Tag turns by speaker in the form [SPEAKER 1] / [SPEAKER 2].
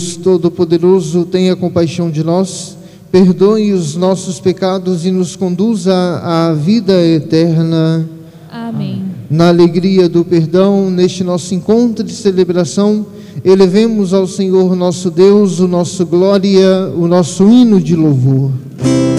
[SPEAKER 1] Todo-Poderoso, tenha compaixão de nós, perdoe os nossos pecados e nos conduza à vida eterna.
[SPEAKER 2] Amém.
[SPEAKER 1] Na alegria do perdão, neste nosso encontro de celebração, elevemos ao Senhor nosso Deus o nosso glória, o nosso hino de louvor.